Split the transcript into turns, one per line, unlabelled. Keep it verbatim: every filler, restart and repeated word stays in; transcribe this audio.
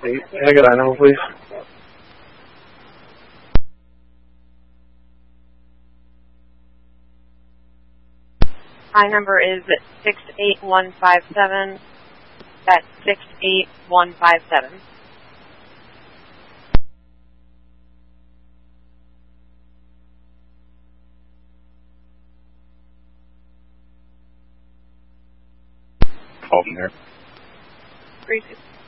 Hey, can I get I number, please?
I number is six eight one five seven. That's six eight one five seven.
Call from there.
Great.